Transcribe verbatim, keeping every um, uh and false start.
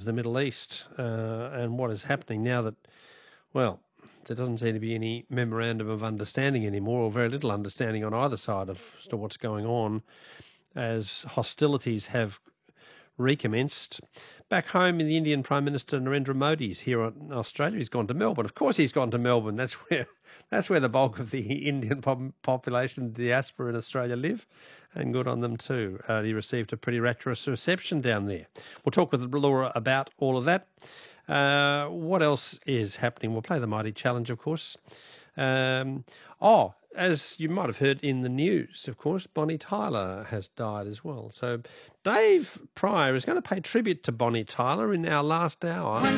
the Middle East uh, and what is happening now that, well, there doesn't seem to be any memorandum of understanding anymore, or very little understanding on either side of as to what's going on, as hostilities have recommenced. Back home in the Indian Prime Minister Narendra Modi's here in Australia. He's gone to Melbourne. Of course he's gone to Melbourne. That's where that's where the bulk of the Indian pop- population, the diaspora in Australia live, and good on them too. Uh, he received a pretty rapturous reception down there. We'll talk with Laura about all of that. Uh, what else is happening? We'll play the Mighty Challenge, of course. Um, oh, as you might have heard in the news, of course, Bonnie Tyler has died as well. So Dave Pryor is going to pay tribute to Bonnie Tyler in our last hour.